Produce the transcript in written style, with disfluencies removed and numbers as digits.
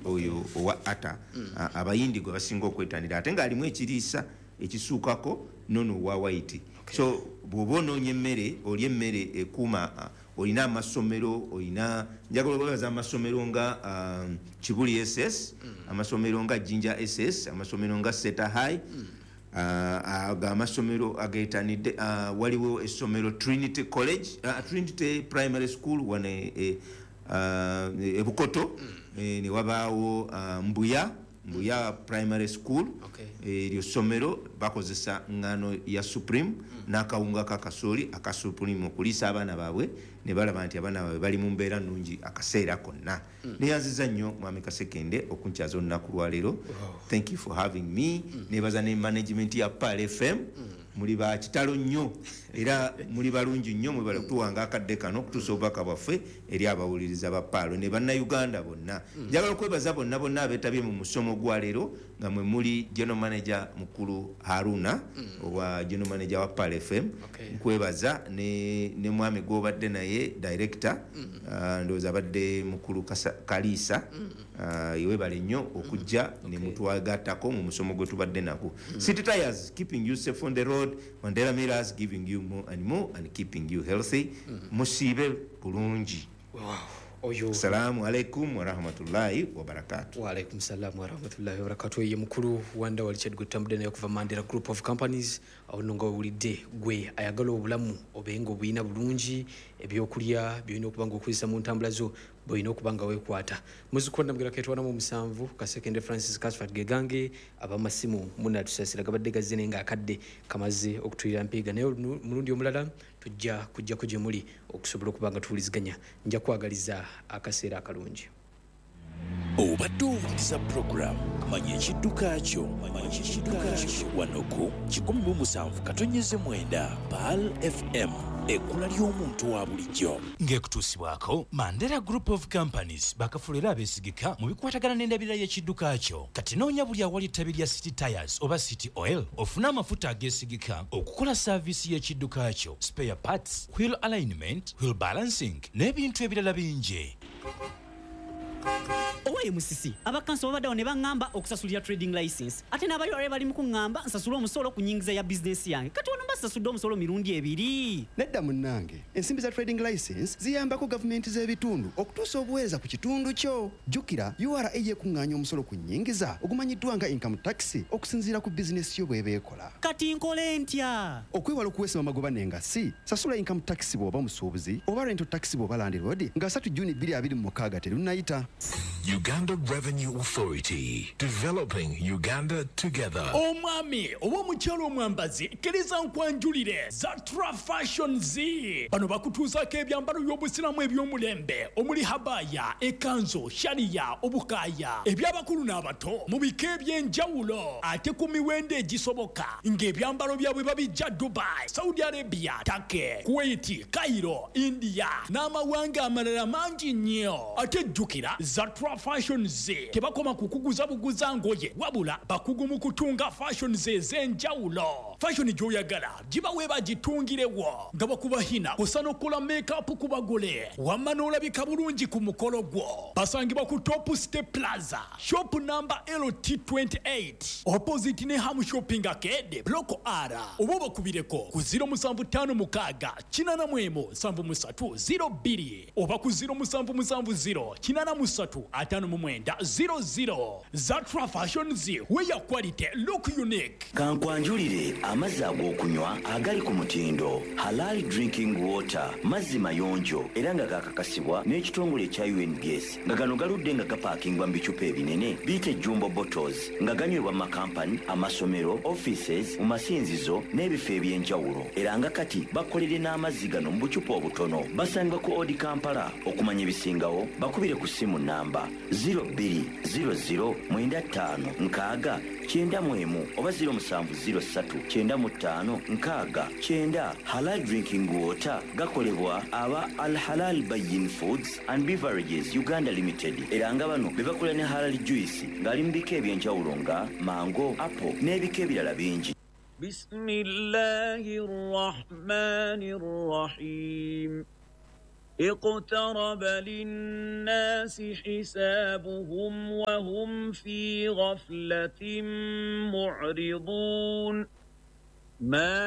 oyo owa ata abayindi gwe basinga okwetanira ate ng'alimu ekiriisa ekisuukako nono wa white. So bw'oba onoonya emmere oli emmere ekuuma olina amasomero olina njagala okwebaza amasomero nga Kibuli SS amasomero nga Jinja SS amasomero nga Seta High amasomero ageetanidde waliwo essomero Trinity College Trinity Primary School wane Ebukoto ne wabaawo Mbuya Primary School eryo somero bakozesa ngano ya Supreme n'akawunga kakasooli aka Supreme okuliisa abaana baabwe ne balaba nti abaana baabwe bali mu mbeera nnungi akaseera konna. Neyanziza nnyo Mwami Kasekende okunkyaza olunaku lwaleero. Thank you for having me. Nebaza ne management ya PAL FM muli ba kitalo nnyo era muli balungi nnyo mwe bali kutuwanga akadde kano kutuusa obubaka bwaffe eri abawuliriza ba PAL ne bannayuganda bonna. Njagala okwebaza bonna abeetabye mu musomo gwa leero nga mwe muli General Manager mukulu Haruna owa General Manager wa PAL FM. Nkwebaza ne mwami gw'obadde naye director ndowooza abadde mukulu Kalisa yewebale nnyo okujja ne mutwagattako mu musomo gwe tubadde nagwo. City Tires keeping you safe on the road. Mandela Mirrors giving you more and keeping you healthy. Musibe bulungi. Oyo Assalamu alaikum wa rahmatullahi wa barakatuh. Wa alaikum salam wa rahmatullahi wa barakatuh. Ye mukuru wanda walichad gutambude na kuva Mandela Group of Companies awononga wulide gwe ayagala obulamu obengo bwina bulungi ebyokulya byino kubanga okwisa mu ntambula zo boyino kubanga wekwata muzikonda mgira ketwana mu musanvu Kasekende Francis Kasfat Gegange abamasimu muna tusasira gabadde gazine nga akadde kamaze okutwira mpiga nayo mulundi omulala tujja kuje muli okusobola kubanga tuwuliziganya nja kwagaliza akaseera akalungi. Obadde owuliriza program manya ekidduka kyo wanoku 17.9 PAL FM ekkula ly'omuntu wa bulijjo ng'ekutuusibwako Mandela Group of Companies bakafulera abeesigika mu bikwatagana n'endabirira y'ekidduka kyo. Kati noonya buli awali ettabi lya City Tires oba City Oil ofuna amafuta ageesigika okukola saavisi y'ekidduka kyo, spare parts, wheel alignment, wheel balancing n'ebintu ebirala bingi. Owaye musisi abakanso babadde ne bangamba okusasulira trading license ate n'abayore bali mu kungamba nsasula omusolo ku nyingiza ya business yange kati ono basasudde omusolo mirundi ebiri. Nedda munnange ensimbi za trading license ziyambako gavumenti z'ebitundu okutuusa obuweereza ku kitundu kyo. Jjukira URA yekuŋŋaanya omusolo ku nyingiza ogumanyiddwa nga income tax okusinziira ku bizinesi yo bw'eba ekola. Kati nkole ntya? Okwewala okuweesa amagoba n'engassi sasula income tax bw'oba musuubuzi oba rental tax bw'oba landlord nga 3 Juni 2026 terunnayita. Uganda Revenue Authority, developing Uganda together. Omwami oba mukyalo omwambazi kkiriza nkwanjulire Zatra Fashion Z bano bakutuuzako ebyambalo by'obusiramu eby'omulembe omuli habaya, ekanzo, shariya, obukaya eby'abakulu n'abato mu bika eby'enjawulo ate ku miwendo egisoboka ng'ebyambalo byabwe babijja Dubai, Saudi Arabia, Turkey, Kuwait, Cairo, India n'amawanga amalala mangi nnyo. Ate jjukira Zatra Fashion Z tebakoma kukuguza buguza ngoye wabula bakugu mu kutunga fashion Z ez'enjawulo. Fashion gy'oyagala giba weeba gitungirewo nga bakubahina osana okukola make-up ku bagole wamma n'olabika bulungi ku mukolo gwo. Basangibwa ku Top Step Plaza shop number LT28 opposite ne Ham Shopping Arcade Block R oba bakubireko ku 0754877302 oba ku 0770835900. Zatra Fashions where quality look unique. Kankwanjulire amazzi ag'okunywa agali ku mutindo Halal Drinking Water mazzi mayonjo era nga gakakasibwa n'ekitongole ekya UNBS nga gano galudde nga gapaakingwa mu bicupa ebinene biyite jumbo bottles nga ganywebwa mu makampani, amasomero, offices, mu masinzizo n'ebifo eby'enjawulo era nga kati bakolere n'amazzi gano mu bucupa obutono. Basangibwa ku Odi Kampala. Okumanya ebisingawo bakubire ku simu namba 020095 oba 070395 Halal Drinking Water gakolebwa aba Al Halal Bayin Foods and Beverages Uganda Limited era nga bano bebakola ne Halal Juice ngali mu bika eby'enjawulo nga mango, apple n'ebika ebirala bingi. Bismillahir Rahmanir Rahim. اقترب للناس حسابهم وهم في غفلة معرضون ما